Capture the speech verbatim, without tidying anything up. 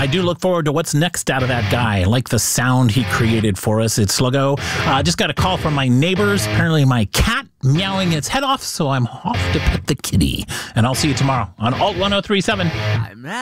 I do look forward to what's next out of that guy. I like the sound he created for us. It's Sluggo. Uh, just got a call from my neighbors. Apparently my cat meowing its head off, so I'm off to pet the kitty. And I'll see you tomorrow on Alt one oh three point seven.